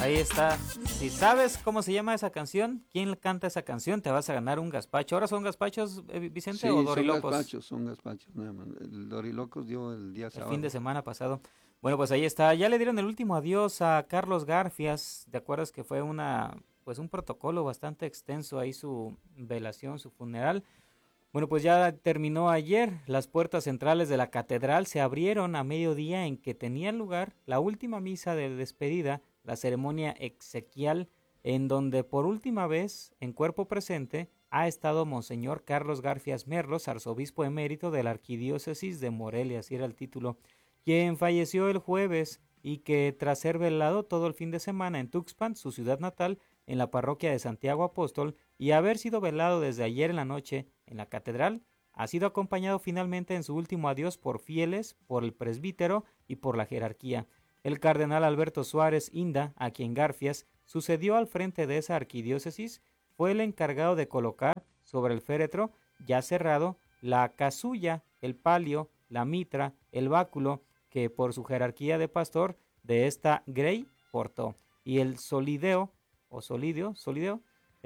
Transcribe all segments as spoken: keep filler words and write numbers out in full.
Ahí está. Si sabes cómo se llama esa canción, quién canta esa canción, te vas a ganar un gazpacho. ¿Ahora son gazpachos, eh, Vicente, Sí, o son dorilocos? gazpachos, son gazpachos, nada más. El dorilocos dio el día El sábado. fin de semana pasado. Bueno, pues ahí está. Ya le dieron el último adiós a Carlos Garfias. ¿Te acuerdas que fue una, pues un protocolo bastante extenso ahí su velación, su funeral? Bueno, pues ya terminó ayer. Las puertas centrales de la catedral se abrieron a mediodía, en que tenía lugar la última misa de despedida, la ceremonia exequial, en donde por última vez, en cuerpo presente, ha estado Monseñor Carlos Garfias Merlos, arzobispo emérito de la Arquidiócesis de Morelia, así era el título, quien falleció el jueves y que, tras ser velado todo el fin de semana en Tuxpan, su ciudad natal, en la parroquia de Santiago Apóstol, y haber sido velado desde ayer en la noche en la catedral, ha sido acompañado finalmente en su último adiós por fieles, por el presbítero y por la jerarquía. El cardenal Alberto Suárez Inda, a quien Garfias sucedió al frente de esa arquidiócesis, fue el encargado de colocar sobre el féretro, ya cerrado, la casulla, el palio, la mitra, el báculo, que por su jerarquía de pastor de esta grey portó, y el solideo, o solidio, solideo,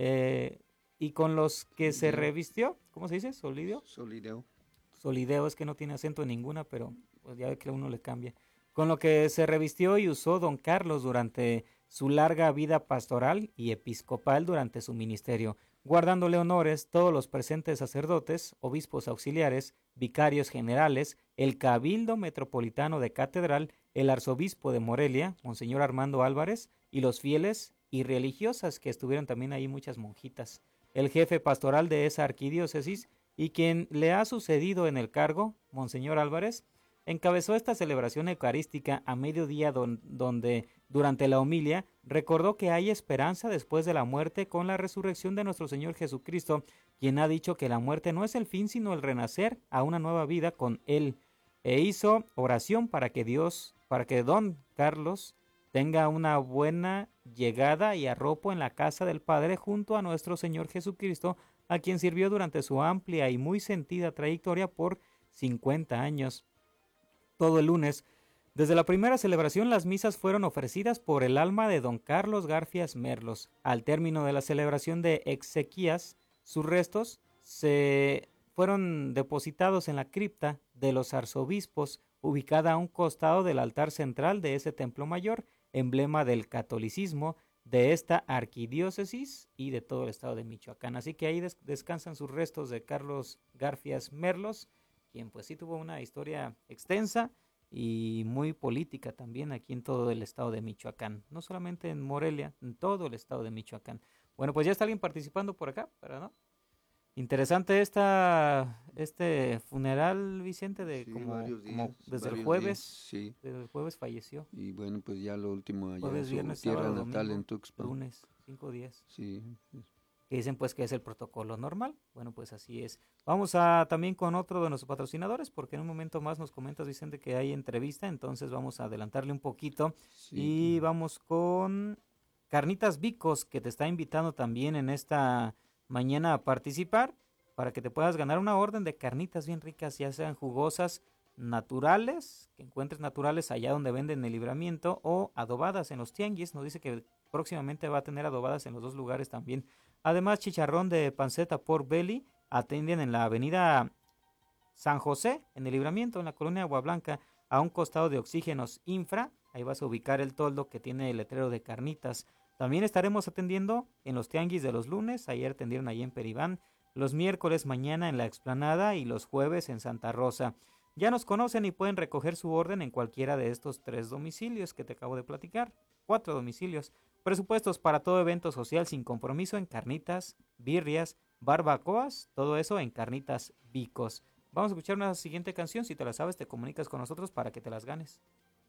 eh, y con los que se revistió, ¿cómo se dice? ¿Solidio? Solideo. Solideo, es que no tiene acento en ninguna, pero pues ya ve que uno le cambia. Con lo que se revistió y usó don Carlos durante su larga vida pastoral y episcopal durante su ministerio, guardándole honores todos los presentes sacerdotes, obispos auxiliares, vicarios generales, el cabildo metropolitano de catedral, el arzobispo de Morelia, Monseñor Armando Álvarez, y los fieles y religiosas, que estuvieron también ahí muchas monjitas. El jefe pastoral de esa arquidiócesis y quien le ha sucedido en el cargo, Monseñor Álvarez, encabezó esta celebración eucarística a mediodía, don, donde durante la homilia recordó que hay esperanza después de la muerte con la resurrección de nuestro Señor Jesucristo, quien ha dicho que la muerte no es el fin sino el renacer a una nueva vida con Él, e hizo oración para que Dios, para que don Carlos tenga una buena llegada y arropo en la casa del Padre junto a nuestro Señor Jesucristo, a quien sirvió durante su amplia y muy sentida trayectoria por cincuenta años. Todo el lunes, desde la primera celebración, las misas fueron ofrecidas por el alma de don Carlos Garfias Merlos. Al término de la celebración de exequias, sus restos se fueron depositados en la cripta de los arzobispos, ubicada a un costado del altar central de ese templo mayor, emblema del catolicismo de esta arquidiócesis y de todo el estado de Michoacán. Así que ahí des- descansan sus restos de Carlos Garfias Merlos, quien pues sí tuvo una historia extensa y muy política también aquí en todo el estado de Michoacán. No solamente en Morelia, en todo el estado de Michoacán. Bueno, pues ya está alguien participando por acá, ¿para no? Interesante esta, este funeral, Vicente, de Sí, como, varios como días, desde el varios jueves, días, sí. desde el jueves falleció. Y bueno, pues ya lo último allá en Jueves, su viernes, tierra sábado, natal domingo, en Tuxpan. lunes, cinco días. Sí. Que dicen pues que es el protocolo normal. Bueno, pues así es. Vamos a también con otro de nuestros patrocinadores, porque en un momento más nos comentas, Vicente, que hay entrevista, entonces vamos a adelantarle un poquito. Sí, Y claro. vamos con Carnitas Vicos, que te está invitando también en esta mañana a participar, para que te puedas ganar una orden de carnitas bien ricas, ya sean jugosas, naturales, que encuentres naturales allá donde venden el Libramiento, o adobadas en los tianguis. Nos dice que próximamente va a tener adobadas en los dos lugares también. Además, chicharrón de panceta por belly, atienden en la avenida San José, en el Libramiento, en la colonia Agua Blanca, a un costado de Oxígenos Infra. Ahí vas a ubicar el toldo que tiene el letrero de carnitas. También estaremos atendiendo en los tianguis de los lunes. Ayer atendieron ahí en Peribán. Los miércoles mañana en la Explanada y los jueves en Santa Rosa. Ya nos conocen y pueden recoger su orden en cualquiera de estos tres domicilios que te acabo de platicar. Cuatro domicilios. Presupuestos para todo evento social sin compromiso en carnitas, birrias, barbacoas, todo eso en Carnitas Vicos. Vamos a escuchar una siguiente canción. Si te la sabes, te comunicas con nosotros para que te las ganes.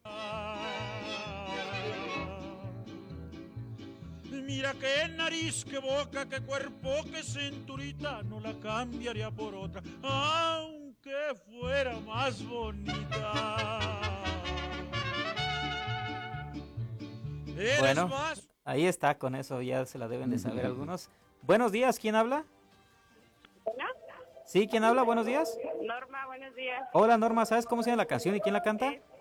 Mira qué nariz, qué boca, qué cuerpo, qué cinturita, no la cambiaría por otra, aunque fuera más bonita. Eres Bueno, más... ahí está, con eso ya se la deben de saber algunos. Buenos días, ¿quién habla? ¿Bueno? Sí, ¿quién habla? Buenos días. Norma, buenos días. Hola Norma, ¿sabes cómo se llama la canción y quién la canta? Es Al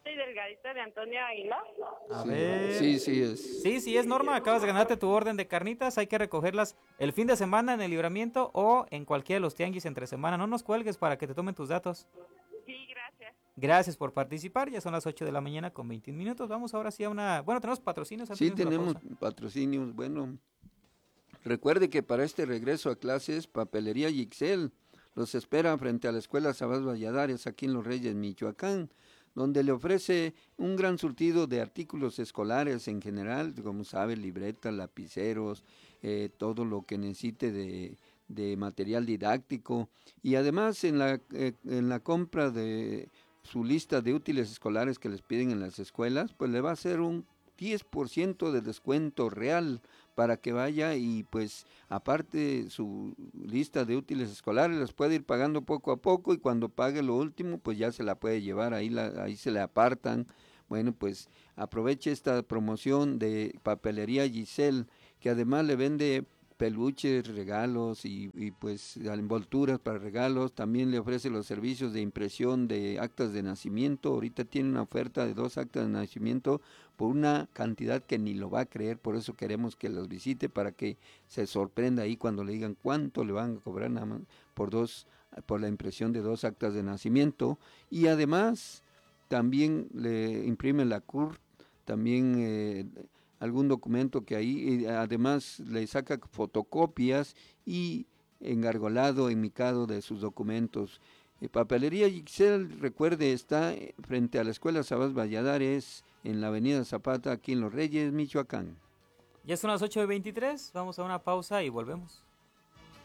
y delgadita de Antonio Aguilar? A Sí, ver. sí, sí es. Sí, sí, es Norma, acabas de ganarte tu orden de carnitas, hay que recogerlas el fin de semana en el Libramiento o en cualquiera de los tianguis entre semana. No nos cuelgues para que te tomen tus datos. Sí, gracias. Gracias por participar, ya son las ocho de la mañana con veintiún minutos. Vamos ahora sí a una... Bueno, tenemos patrocinios. Antes Sí, de irnos a la tenemos pausa. patrocinios. Bueno, recuerde que para este regreso a clases, Papelería Yixel los espera frente a la Escuela Sabás Valladares, aquí en Los Reyes, Michoacán, donde le ofrece un gran surtido de artículos escolares en general, como sabe, libretas, lapiceros, eh, todo lo que necesite de, de material didáctico. Y además en la, eh, en la compra de su lista de útiles escolares que les piden en las escuelas, pues le va a hacer un diez por ciento de descuento real para que vaya y pues aparte su lista de útiles escolares las puede ir pagando poco a poco y cuando pague lo último pues ya se la puede llevar, ahí, la, ahí se le apartan. Bueno, pues aproveche esta promoción de Papelería Giselle, que además le vende peluches, regalos y, y pues envolturas para regalos. También le ofrece los servicios de impresión de actas de nacimiento. Ahorita tiene una oferta de dos actas de nacimiento por una cantidad que ni lo va a creer, por eso queremos que los visite para que se sorprenda ahí cuando le digan cuánto le van a cobrar nada más por dos, por la impresión de dos actas de nacimiento. Y además también le imprime la C U R, también eh, algún documento que ahí, además le saca fotocopias y engargolado, enmicado de sus documentos. Eh, Papelería Yixel, recuerde, está frente a la Escuela Sabás Valladares, en la avenida Zapata, aquí en Los Reyes, Michoacán. Ya son las ocho de veintitrés, vamos a una pausa y volvemos.